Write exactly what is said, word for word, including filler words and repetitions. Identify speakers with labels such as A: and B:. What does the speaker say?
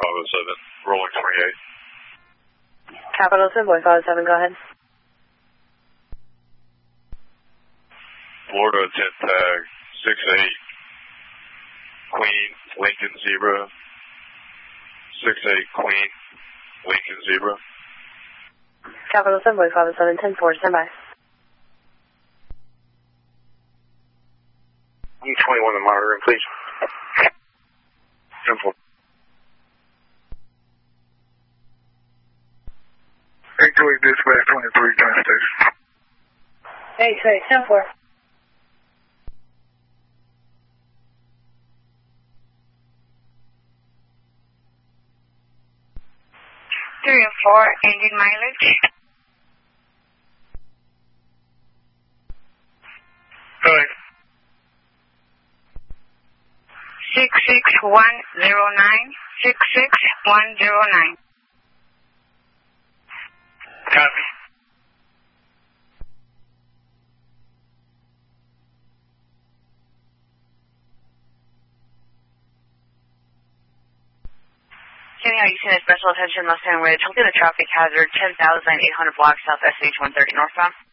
A: five oh seven, rolling twenty-eight.
B: Capital seven point five seven, go ahead.
A: Florida ten tag, six eight, Queen, Lincoln Zebra, six eight, Queen, Lincoln Zebra.
B: Capital seven point five seven, ten four, stand by.
C: I'm twenty-one in the monitor room, please. ten four. eight two eight dispatch twenty-three, train station.
B: eight two eight, ten four.
D: three oh four, engine mileage.
C: Hi.
D: six six one zero nine, six six one zero nine.
C: Copy.
E: Kenny, are you seeing a special attention left-hand wedge? Holding the traffic hazard, ten thousand eight hundred blocks south S H one thirty northbound.